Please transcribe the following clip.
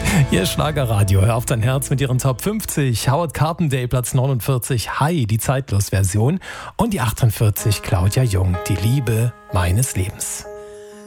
Ihr Schlagerradio, hör auf dein Herz mit ihren Top 50. Howard Carpendale, Platz 49. Hi, die Zeitlos-Version. Und die 48, Claudia Jung, die Liebe meines Lebens.